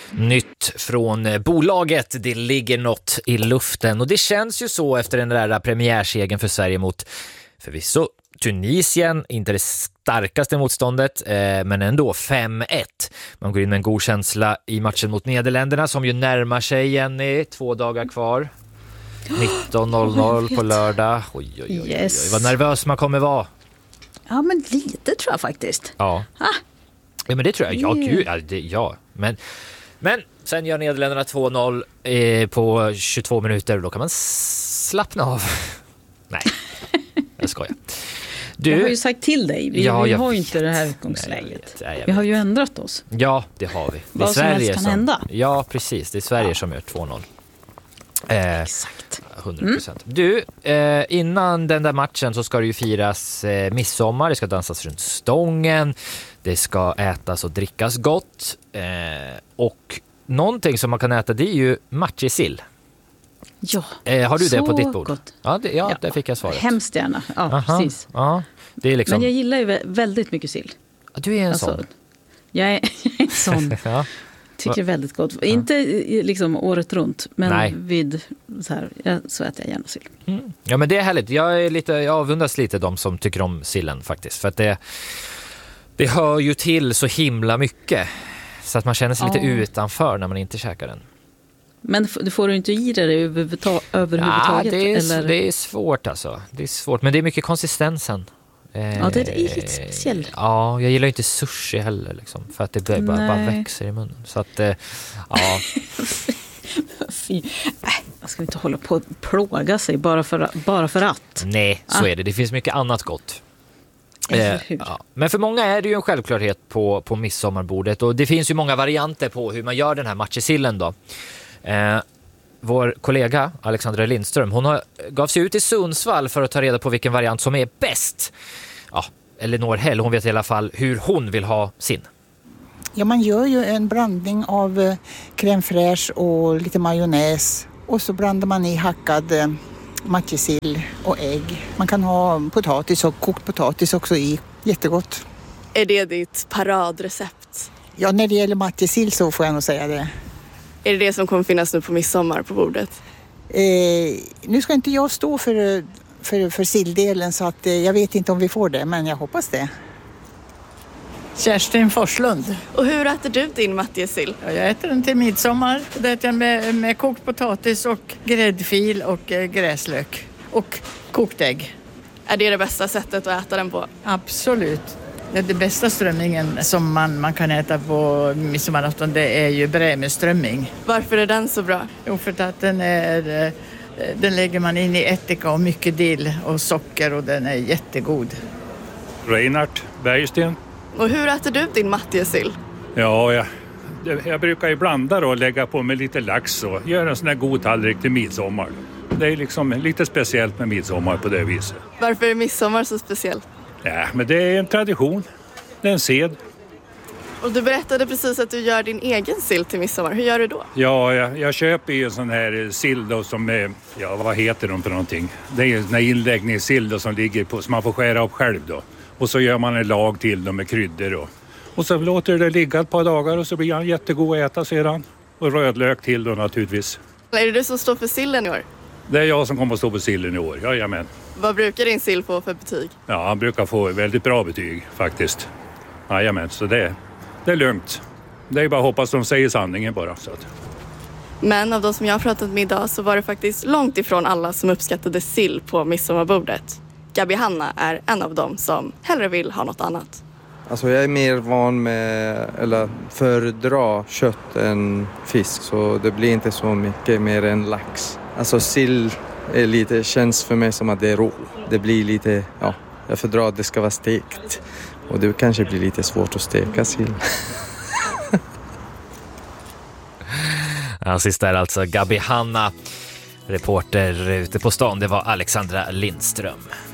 Nytt från bolaget, det ligger något i luften och det känns ju så efter den där premiärsegern för Sverige mot förvisso Tunisien, inte det starkaste motståndet, men ändå 5-1. Man går in med en god känsla i matchen mot Nederländerna som ju närmar sig, Jenny, 2 dagar kvar. 19.00 på lördag. Oj. Vad nervös man kommer vara. Ja, men lite tror jag faktiskt. Ja, men det tror jag. Ja, gud, ja. Men sen gör Nederländerna 2-0 på 22 minuter och då kan man slappna av. Nej, jag skojar. Jag har ju sagt till dig, vi har ju inte det här utgångsläget. Vi har ju ändrat oss. Ja, det har vi. Det är vad som helst kan hända. Ja, precis. Det är Sverige som gör 2-0. Exakt. 100%. Du, innan den där matchen så ska det ju firas midsommar. Det ska dansas runt stången. Det ska ätas och drickas gott. Och någonting som man kan äta, det är ju matjessill. Ja, har du det på ditt bord? Gott. Ja, där fick jag svaret. Hemskt gärna, ja, precis. Ja, det är liksom... Men jag gillar ju väldigt mycket sill. Du är en sån. Jag är en sån. Ja. Tycker det är väldigt gott. Inte liksom året runt, men vid så här, så äter jag gärna sill. Mm. Ja, men det är härligt. Jag avundas lite de som tycker om sillen faktiskt. För att det hör ju till så himla mycket. Så att man känner sig lite utanför när man inte käkar den. Men du får inte i det överhuvudtaget? Det är svårt alltså. Det är svårt, men det är mycket konsistensen. Ja, det är lite speciellt. Ja, jag gillar inte sushi heller liksom, för att det bara växer i munnen. Så att, ja. Man ska inte hålla på och plåga sig bara för att. Nej, så är det. Det finns mycket annat gott. Men för många är det ju en självklarhet på midsommarbordet. Och det finns ju många varianter på hur man gör den här matjessillen då. Vår kollega Alexandra Lindström, hon gav sig ut i Sundsvall för att ta reda på vilken variant som är bäst. Ja, Elinor Hell, hon vet i alla fall hur hon vill ha sin. Ja, man gör ju en blandning av crème fraîche och lite majonnäs. Och så blandar man i hackad matjessill och ägg. Man kan ha potatis och kokt potatis också i. Jättegott. Är det ditt paradrecept? Ja, när det gäller matjessill så får jag nog säga det. Är det som kommer finnas nu på midsommar på bordet? Nu ska inte jag stå för silldelen så att jag vet inte om vi får det, men jag hoppas det. Kerstin Forslund. Och hur äter du din matjessill? Ja, jag äter den till midsommar. Det äter jag med kokt potatis och gräddfil och gräslök och kokt ägg. Är det bästa sättet att äta den på? Absolut. Det bästa strömmingen som man kan äta på midsommarafton, det är ju brämeströmming. Varför är den så bra? Jo, för att den lägger man in i ättika och mycket dill och socker och den är jättegod. Reinhard Bergsten. Och hur äter du din matjessill? Ja, jag brukar ju blanda och lägga på med lite lax och göra en sån här god tallrik till midsommar. Det är liksom lite speciellt med midsommar på det viset. Varför är midsommar så speciellt? Ja, men det är en tradition. Det är en sed. Och du berättade precis att du gör din egen sill till midsommar. Hur gör du då? Ja, jag köper ju en sån här sill då som är, vad heter de för någonting? Det är en inläggningssill då som ligger på, så man får skära upp själv då. Och så gör man en lag till dem med kryddor då. Och så låter det ligga ett par dagar och så blir han jättegod att äta sedan. Och rödlök till då naturligtvis. Är det du som står för sillen i år? Det är jag som kommer att stå på sillen i år, jajamän. Vad brukar din sill få för betyg? Ja, han brukar få väldigt bra betyg faktiskt. Jajamän, så det är lugnt. Det är bara att hoppas de säger sanningen bara. Så att. Men av de som jag har pratat med idag så var det faktiskt långt ifrån alla som uppskattade sill på midsommarbordet. Gabi Hanna är en av dem som hellre vill ha något annat. Alltså jag är mer van med, eller föredrar kött än fisk, så det blir inte så mycket mer än lax. Alltså sill är lite, känns för mig som att det är rå. Det blir lite, jag fördrar att det ska vara stekt. Och det kanske blir lite svårt att steka sill. Ja, sist är alltså Gabi Hanna, reporter ute på stan. Det var Alexandra Lindström.